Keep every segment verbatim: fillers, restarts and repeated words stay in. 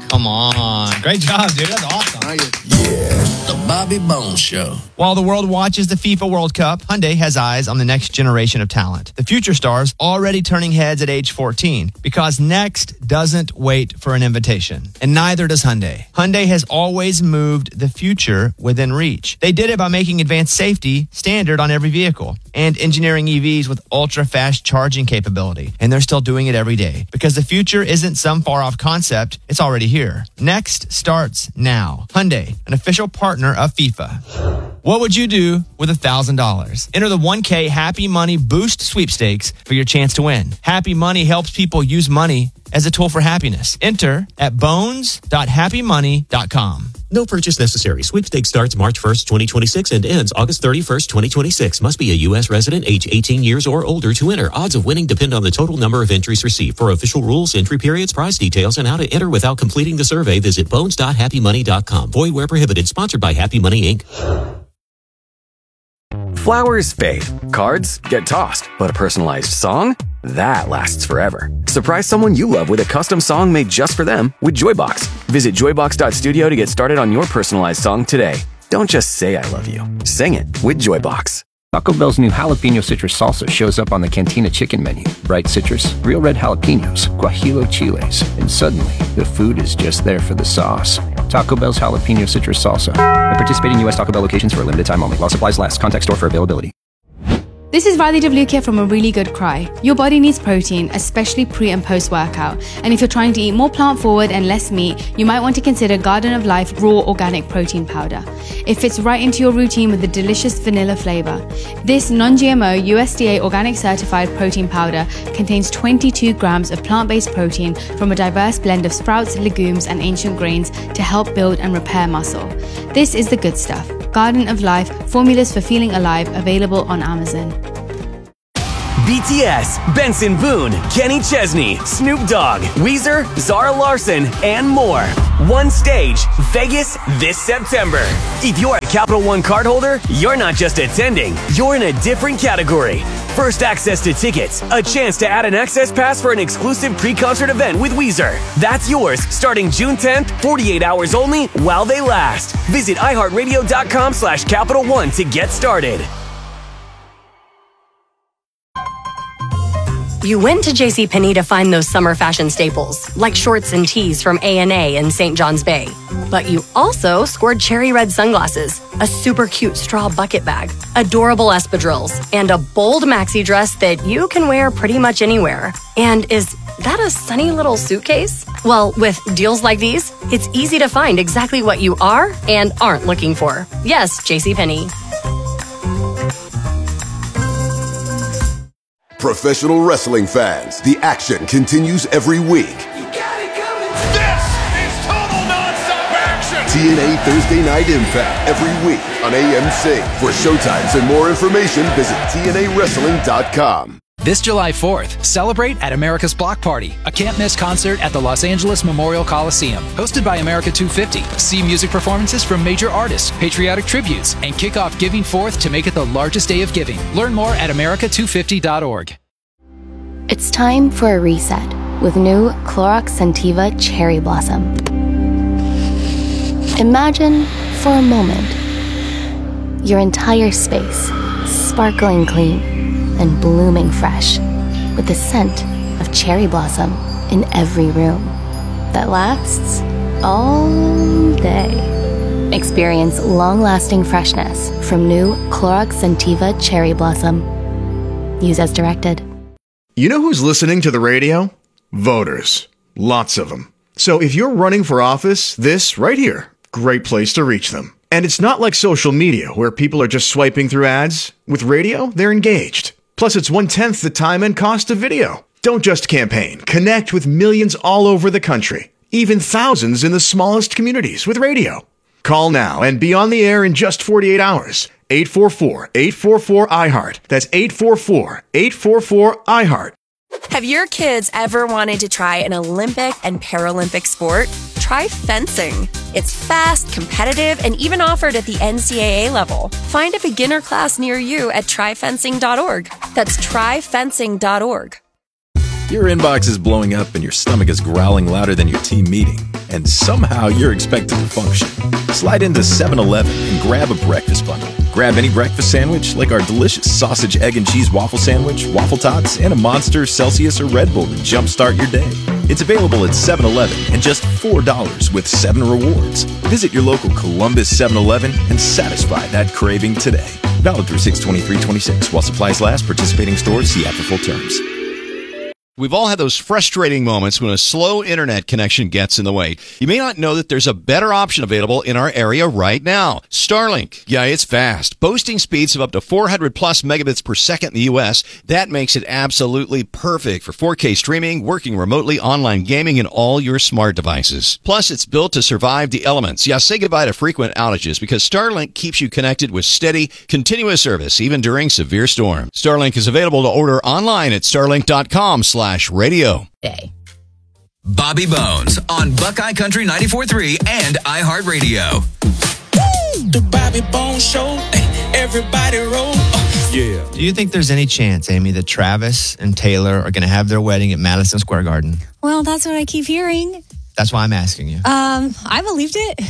Come on. Great job, dude. That's awesome. Yeah, the Bobby Bones Show. While the world watches the FIFA World Cup, Hyundai has eyes on the next generation of talent. The future stars already turning heads at age fourteen because next doesn't wait for an invitation. And neither does Hyundai. Hyundai has always moved the future within reach. They did it by making advanced safety standard on every vehicle and engineering E Vs with ultra-fast charging capability. And they're still doing it every day because the future isn't some far-off concept. It's already here. Next starts now. Hyundai, an official partner of FIFA. What would you do with one thousand dollars? Enter the one K Happy Money Boost Sweepstakes for your chance to win. Happy Money helps people use money as a tool for happiness. Enter at bones dot happy money dot com. No purchase necessary. Sweepstakes starts March first, twenty twenty-six and ends August thirty-first, twenty twenty-six. Must be a U S resident, age eighteen years or older to enter. Odds of winning depend on the total number of entries received. For official rules, entry periods, prize details, and how to enter without completing the survey, visit bones dot happy money dot com. Void where prohibited. Sponsored by Happy Money, Incorporated. Flowers fade. Cards get tossed. But a personalized song? That lasts forever. Surprise someone you love with a custom song made just for them with Joybox. Visit joybox dot studio to get started on your personalized song today. Don't just say I love you. Sing it with Joybox. Taco Bell's new jalapeno citrus salsa shows up on the Cantina chicken menu. Bright citrus, real red jalapenos, guajillo chiles, and suddenly the food is just there for the sauce. Taco Bell's jalapeno citrus salsa. At participating U S Taco Bell locations for a limited time only. While supplies last. Contact store for availability. This is Riley Devlukia from A Really Good Cry. Your body needs protein, especially pre and post workout. And if you're trying to eat more plant forward and less meat, you might want to consider Garden of Life Raw Organic Protein Powder. It fits right into your routine with a delicious vanilla flavor. This non-G M O U S D A organic certified protein powder contains twenty-two grams of plant-based protein from a diverse blend of sprouts, legumes, and ancient grains to help build and repair muscle. This is the good stuff. Garden of Life, formulas for feeling alive, available on Amazon. B T S, Benson Boone, Kenny Chesney, Snoop Dogg, Weezer, Zara Larson, and more. One stage, Vegas this September. If you're a Capital One cardholder, you're not just attending, you're in a different category. First access to tickets, a chance to add an access pass for an exclusive pre-concert event with Weezer. That's yours starting June tenth, forty-eight hours only while they last. Visit iHeartRadio.com slash Capital One to get started. You went to JCPenney to find those summer fashion staples, like shorts and tees from A and A in Saint John's Bay. But you also scored cherry red sunglasses, a super cute straw bucket bag, adorable espadrilles, and a bold maxi dress that you can wear pretty much anywhere. And is that a sunny little suitcase? Well, with deals like these, it's easy to find exactly what you are and aren't looking for. Yes, JCPenney. Professional wrestling fans, the action continues every week. You got it coming. This is total nonstop action. T N A Thursday Night Impact every week on A M C. For showtimes and more information, visit T N A wrestling dot com. This July fourth, celebrate at America's Block Party, a can't-miss concert at the Los Angeles Memorial Coliseum. Hosted by America two fifty. See music performances from major artists, patriotic tributes, and kick off Giving Fourth to make it the largest day of giving. Learn more at America two fifty dot org. It's time for a reset with new Clorox Scentiva Cherry Blossom. Imagine, for a moment, your entire space sparkling clean and blooming fresh with the scent of cherry blossom in every room that lasts all day. Experience long-lasting freshness from new Clorox Scentiva Cherry Blossom. Use as directed. You know who's listening to the radio? Voters. Lots of them. So if you're running for office, this right here, great place to reach them. And it's not like social media where people are just swiping through ads. With radio, they're engaged. Plus, it's one-tenth the time and cost of video. Don't just campaign. Connect with millions all over the country. Even thousands in the smallest communities with radio. Call now and be on the air in just forty-eight hours. eight four four, eight four four, I heart. That's eight four four, eight four four, I heart. Have your kids ever wanted to try an Olympic and Paralympic sport? Try fencing. It's fast, competitive, and even offered at the N C double A level. Find a beginner class near you at try fencing dot org. That's try fencing dot org. Your inbox is blowing up and your stomach is growling louder than your team meeting. And somehow you're expected to function. Slide into seven eleven and grab a breakfast bundle. Grab any breakfast sandwich like our delicious sausage, egg, and cheese waffle sandwich, waffle tots, and a Monster, Celsius, or Red Bull to jumpstart your day. It's available at seven eleven and just four dollars with seven rewards. Visit your local Columbus seven eleven and satisfy that craving today. Valid through six twenty-three twenty-six. While supplies last, participating stores see after full terms. We've all had those frustrating moments when a slow internet connection gets in the way. You may not know that there's a better option available in our area right now. Starlink. Yeah, it's fast. Boasting speeds of up to four hundred plus megabits per second in the U S. That makes it absolutely perfect for four K streaming, working remotely, online gaming, and all your smart devices. Plus, it's built to survive the elements. Yeah, say goodbye to frequent outages because Starlink keeps you connected with steady, continuous service, even during severe storms. Starlink is available to order online at starlink.com slash radio. Day. Bobby Bones on Buckeye Country ninety-four point three and iHeartRadio. The Bobby Bones Show. Everybody roll. Yeah. Do you think there's any chance, Amy, that Travis and Taylor are going to have their wedding at Madison Square Garden? Well, that's what I keep hearing. That's why I'm asking you. Um, I believed it.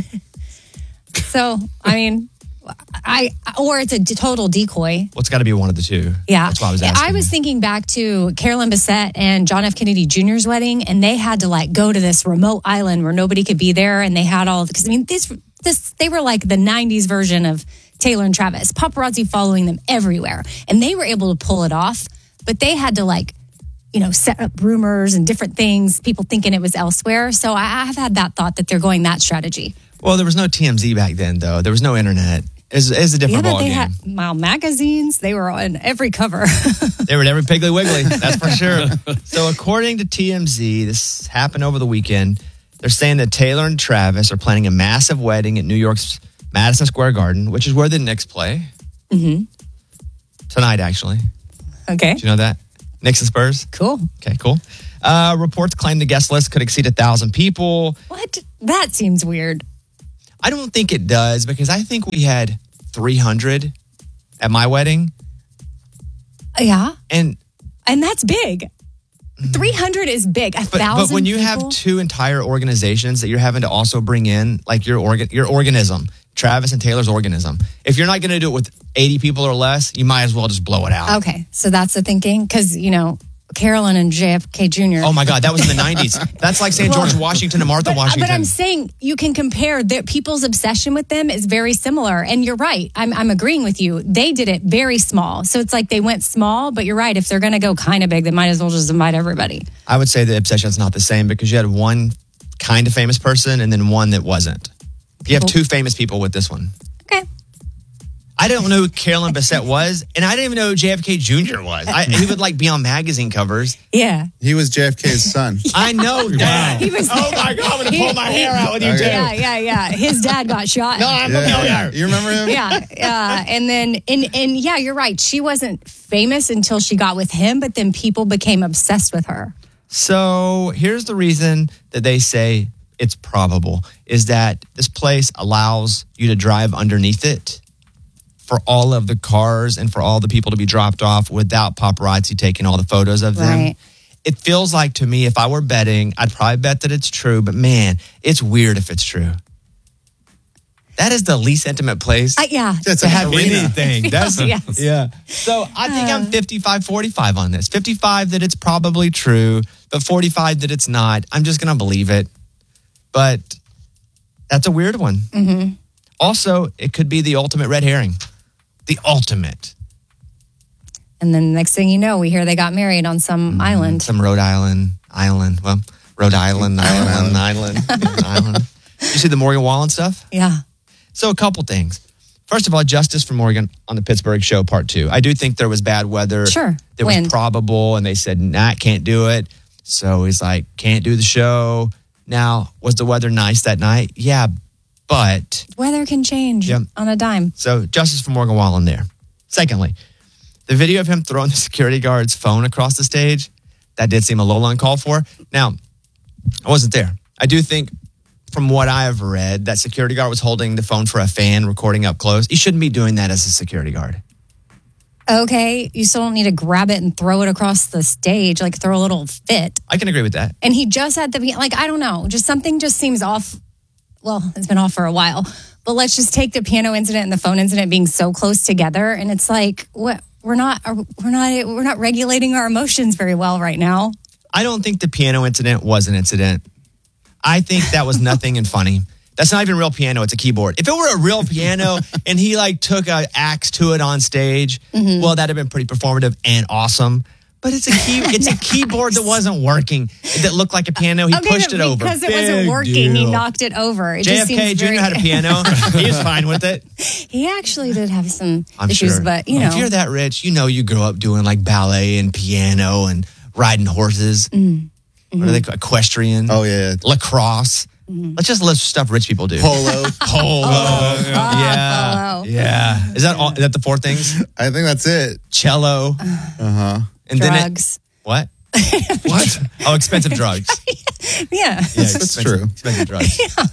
So, I mean, I or it's a total decoy. Well, it's got to be one of the two. Yeah. That's why I was asking. I was thinking back to Carolyn Bessette and John F. Kennedy Junior's wedding, and they had to like go to this remote island where nobody could be there, and they had all because I mean this this they were like the nineties version of Taylor and Travis, paparazzi following them everywhere, and they were able to pull it off, but they had to like you know set up rumors and different things, people thinking it was elsewhere. So I have had that thought that they're going that strategy. Well, there was no T M Z back then, though. There was no internet. It's, it's a different yeah, but ballgame. they had Mile magazines. They were on every cover. They were at every Piggly Wiggly, that's for sure. So according to T M Z, this happened over the weekend. They're saying that Taylor and Travis are planning a massive wedding at New York's Madison Square Garden, which is where the Knicks play. Mm-hmm. Tonight, actually. Okay. Did you know that? Knicks and Spurs? Cool. Okay, cool. Uh, reports claim the guest list could exceed one thousand people. What? That seems weird. I don't think it does because I think we had three hundred at my wedding. Yeah. And and that's big. three hundred is big. A but, thousand but when you people? have two entire organizations that you're having to also bring in, like your organ, your organism, Travis and Taylor's organism, if you're not going to do it with eighty people or less, you might as well just blow it out. Okay. So that's the thinking because, you know, Carolyn and J F K Junior Oh my God, that was in the nineties. That's like saying Well, George Washington and Martha but, Washington. But I'm saying you can compare that people's obsession with them is very similar. And you're right. I'm, I'm agreeing with you. They did it very small. So it's like they went small, but you're right. If they're going to go kind of big, they might as well just invite everybody. I would say the obsession's not the same because you had one kind of famous person and then one that wasn't. You have two famous people with this one. Okay. I don't know who Carolyn Bessette was, and I didn't even know who J F K Junior was. I, he would like be on magazine covers. Yeah. He was J F K's son. I know, Dad. He was, oh my God, I'm going to pull my hair out with you, too. Yeah, yeah, yeah. His dad got shot. No, I'm Yeah. familiar. You remember him? Yeah, yeah. And then, and, and yeah, you're right. She wasn't famous until she got with him, but then people became obsessed with her. So here's the reason that they say it's probable, is that this place allows you to drive underneath it for all of the cars and for all the people to be dropped off without paparazzi taking all the photos of them. Right. It feels like to me, if I were betting, I'd probably bet that it's true, but man, it's weird if it's true. That is the least intimate place Uh, yeah. to have arena. anything. That's Yes. yeah. So I think I'm fifty-five forty-five on this. fifty-five that it's probably true, but forty-five that it's not. I'm just going to believe it. But that's a weird one. Mm-hmm. Also, it could be the ultimate red herring. The ultimate. And then the next thing you know, we hear they got married on some island. Some Rhode Island island. Well, Rhode Island island island island. You see the Morgan Wallen stuff? Yeah. So a couple things. First of all, justice for Morgan on the Pittsburgh show, part two. I do think there was bad weather. Sure. There Wind. was probable, and they said, nah, can't do it. So he's like, can't do the show. Now, was the weather nice that night? Yeah, but... Weather can change Yep. on a dime. So justice for Morgan Wallen there. Secondly, the video of him throwing the security guard's phone across the stage, that did seem a little uncalled for. Now, I wasn't there. I do think, from what I have read, that security guard was holding the phone for a fan recording up close. He shouldn't be doing that as a security guard. Okay, you still don't need to grab it and throw it across the stage, like throw a little fit. I can agree with that. And he just had the, like, I don't know, just something just seems off. Well, it's been off for a while, but let's just take the piano incident and the phone incident being so close together. And it's like, what? We're not, we're not, we're not regulating our emotions very well right now. I don't think the piano incident was an incident. I think that was nothing and funny. That's not even a real piano. It's a keyboard. If it were a real piano and he like took an axe to it on stage, mm-hmm. well, that'd have been pretty performative and awesome. But it's a key. It's a keyboard that wasn't working. That looked like a piano. He okay, pushed it over because it Big wasn't working. Deal. He knocked it over. It J F just K seems Junior very... had a piano. He was fine with it. He actually did have some I'm issues, sure. but you know, if you're that rich, you know you grew up doing like ballet and piano and riding horses. Mm. What are they called? Equestrian. Oh yeah, lacrosse. Mm-hmm. Let's just list stuff rich people do. Polo. Polo. Oh, yeah. polo. Yeah. Is that all? Is that the four things? I think that's it. Cello. Uh huh. And drugs. Then it, what? What? Oh, expensive drugs. Yeah. Yeah, that's true. Expensive drugs. Yeah.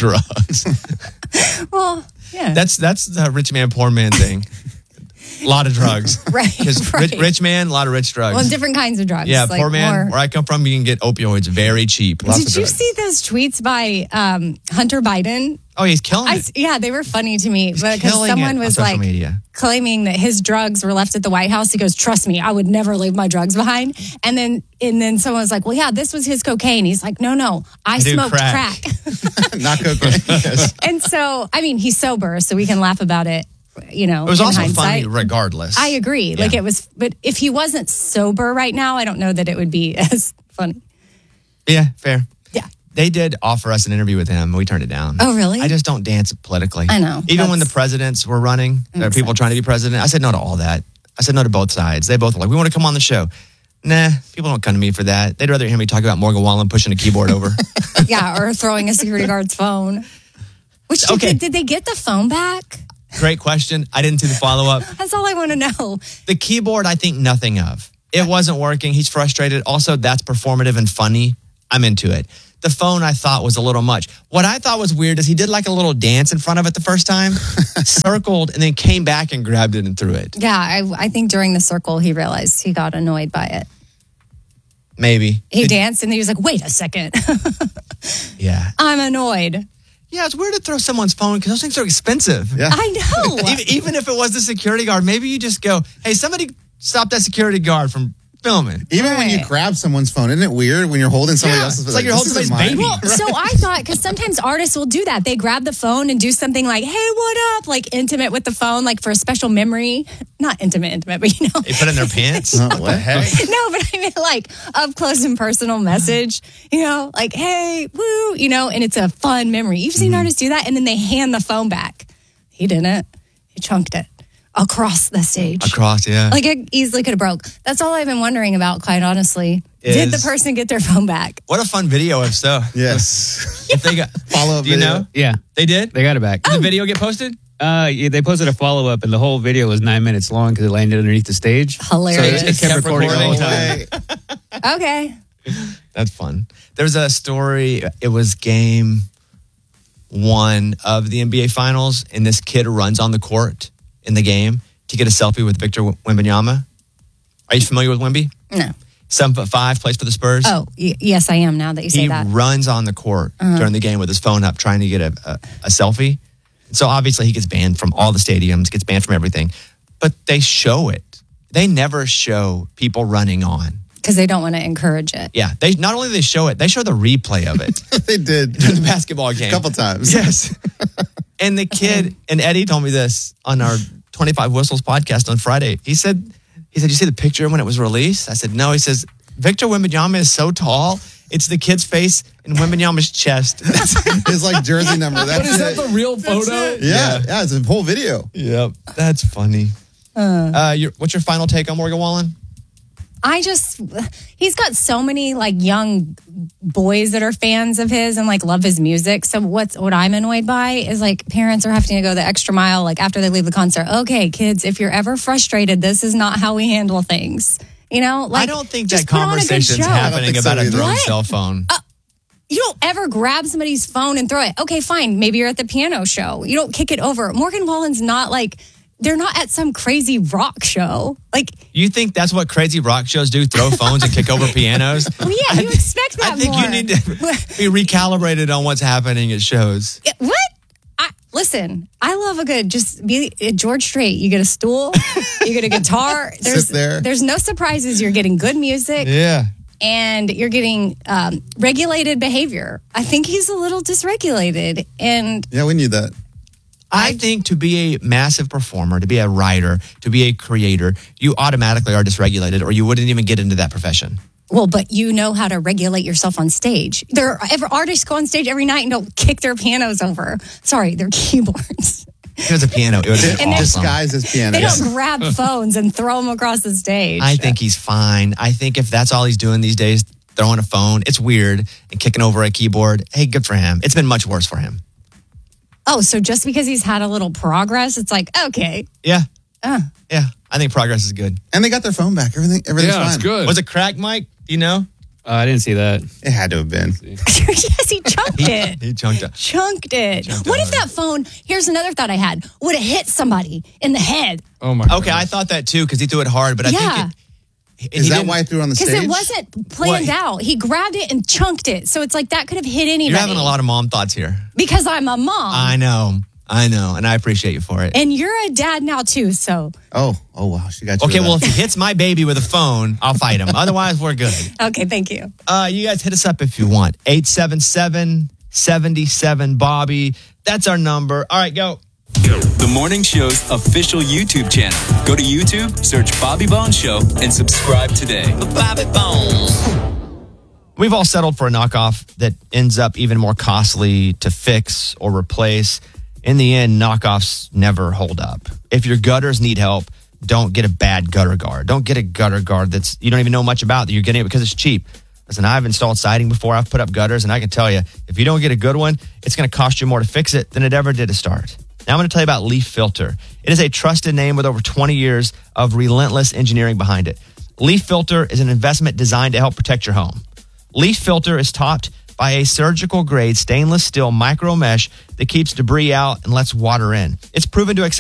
Drugs. Well, yeah. That's that's the rich man, poor man thing. A lot of drugs. Right. Because right. rich, rich man, a lot of rich drugs. Well, different kinds of drugs. Yeah, like poor man, more... where I come from, you can get opioids very cheap. Lots Did of you drugs. see those tweets by um, Hunter Biden? Oh, he's killing I, it. Yeah, they were funny to me. He's Because killing someone it was on social like media. claiming that his drugs were left at the White House. He goes, "Trust me, I would never leave my drugs behind." And then and then someone was like, "Well, yeah, this was his cocaine." He's like, "No, no, I, I do smoked crack." crack. Not cocaine. Yes. And so, I mean, he's sober, so we can laugh about it. You know, It was in also hindsight. funny regardless. I agree. Yeah. Like it was, but if he wasn't sober right now, I don't know that it would be as funny. Yeah, fair. Yeah. They did offer us an interview with him. We turned it down. Oh, really? I just don't dance politically. I know. Even when the That's- presidents were running, there were Makes people sense. trying to be president. I said no to all that. I said no to both sides. They both were like, we want to come on the show. Nah, people don't come to me for that. They'd rather hear me talk about Morgan Wallen pushing a keyboard over. Yeah, or throwing a security guard's phone. Which did, Okay. they, did they get the phone back? Great question. I didn't see the follow-up. That's all I want to know. The keyboard, I think nothing of. It wasn't working. He's frustrated. Also, that's performative and funny. I'm into it. The phone I thought was a little much. What I thought was weird is he did like a little dance in front of it the first time, circled, and then came back and grabbed it and threw it. Yeah, I, I think during the circle he realized he got annoyed by it. Maybe. He Did- danced and he was like, "Wait a second, Yeah. I'm annoyed." Yeah, it's weird to throw someone's phone because those things are expensive. Yeah. I know. even, even if it was the security guard, maybe you just go, hey, somebody stop that security guard from filming. Even when you Right. grab someone's phone, isn't it weird when you're holding somebody Yeah, else's? it's like you're this holding isn't somebody's mine. baby. Well, so I thought, because sometimes artists will do that. They grab the phone and do something like, "Hey, what up?" Like intimate with the phone, like for a special memory. Not intimate, intimate, but you know. They put it in their pants. Oh, what the what? heck? No, but I mean like up close and personal message, you know, like, "Hey, woo," you know, and it's a fun memory. You've seen artists do that and then they hand the phone back. He didn't. He chunked it across the stage. Across, yeah. Like it easily could have broke. That's all I've been wondering about, quite honestly. Did the Is- person get their phone back? What a fun video if so. Yes. If they got Follow up Do you video. know? Yeah, They did? they got it back. Oh. Did the video get posted? Uh, yeah, they posted a follow up, and the whole video was nine minutes long because it landed underneath the stage. Hilarious. So it, it kept, Kept recording, recording. the whole time. Okay. That's fun. There's a story. It was game one of the N B A Finals, and this kid runs on the court in the game to get a selfie with Victor Wembanyama. Are you familiar with Wemby? No. Seven foot five, plays for the Spurs. Oh, y- yes, I am now that you say He that. runs on the court Uh-huh. during the game with his phone up, trying to get a, a, a selfie. So obviously he gets banned from all the stadiums, gets banned from everything. But they show it. They never show people running on. Because they don't want to encourage it. Yeah, they not only do they show it, they show the replay of it They did. during the basketball game. A couple times. Yes. And the kid, and Eddie told me this on our twenty-five Whistles podcast on Friday. He said, he said, you see the picture when it was released? I said, no. He says, Victor Wembanyama is so tall, it's the kid's face and Wembanyama's chest. His like jersey number. That's But is that it. the real photo? it. Yeah, yeah, it's a whole video. Yep. That's funny. Uh, your, what's your final take on Morgan Wallen? I just, he's got so many like young boys that are fans of his and like love his music. So what's what I'm annoyed by is like parents are having to go the extra mile like after they leave the concert. Okay, kids, if you're ever frustrated, this is not how we handle things. You know, like I don't think just that put on a good conversation's show. happening think so about a either. thrown What? cell phone. You don't ever grab somebody's phone and throw it. Okay, fine. Maybe you're at the piano show. You don't kick it over. Morgan Wallen's not like they're not at some crazy rock show. Like, You think that's what crazy rock shows do? Throw phones and kick over pianos? well, yeah, you expect that I think more. you need to be recalibrated on what's happening at shows. What? I, listen, I love a good, just be George Strait. You get a stool, you get a guitar. There's, Sit there. There's no surprises. You're getting good music. Yeah. And you're getting um, regulated behavior. I think he's a little dysregulated. And Yeah, we need that. I think to be a massive performer, to be a writer, to be a creator, you automatically are dysregulated or you wouldn't even get into that profession. well, but you know how to regulate yourself on stage. There are ever, artists go on stage every night and don't kick their pianos over. Sorry, their keyboards. It was a piano. It would have been And awesome. Disguised as piano. They don't grab phones and throw them across the stage. I think he's fine. I think if that's all he's doing these days, throwing a phone, it's weird, and kicking over a keyboard, hey, good for him. It's been much worse for him. Oh, so just because he's had a little progress, it's like, okay. Yeah. Uh. Yeah. I think progress is good. And they got their phone back. Everything, everything's Yeah, fine. it's good. Was it cracked, Mike? Do you know? Uh, I didn't see that. It had to have been. Yes, he chunked it. He chunked it. Chunked it. What if that phone, here's another thought I had, would have hit somebody in the head? Oh, my Okay, I thought that too because he threw it hard, but I Yeah. think it. and Is he that didn't- why he threw it on the Because stage? it wasn't planned What? out. He grabbed it and chunked it. So it's like that could have hit anybody. You're having a lot of mom thoughts here. Because I'm a mom. I know. I know. And I appreciate you for it. and you're a dad now too, so. Oh, oh wow, she got you. Okay, with well, if that. he hits my baby with a phone, I'll fight him. Otherwise, we're good. Okay, thank you. Uh, you guys hit us up if you want. eight seven seven, seven seven, Bobby. That's our number. All right, go. The morning show's official YouTube channel. Go to YouTube, search Bobby Bones Show, and subscribe today. Bobby Bones. We've all settled for a knockoff that ends up even more costly to fix or replace. In the end, knockoffs never hold up. If your gutters need help, don't get a bad gutter guard. Don't get a gutter guard that's you don't even know much about that you're getting it because it's cheap. Listen, I've installed siding before. I've put up gutters, and I can tell you, if you don't get a good one, it's going to cost you more to fix it than it ever did to start. Now I'm going to tell you about Leaf Filter. It is a trusted name with over twenty years of relentless engineering behind it. Leaf Filter is an investment designed to help protect your home. Leaf Filter is topped by a surgical grade stainless steel micro mesh that keeps debris out and lets water in. It's proven to accept